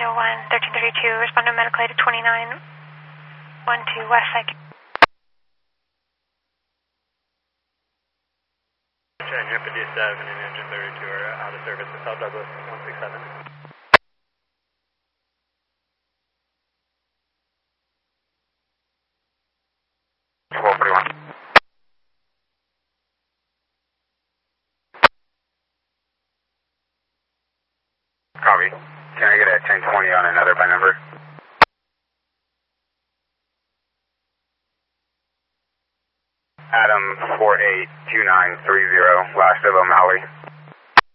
1332, respond to medical aid at 2912 West Side. Engine 57 and engine 32 are out of service at South Douglas 167. Copy. Can I get a 1020 on another by number? Adam 482930, last of O'Malley.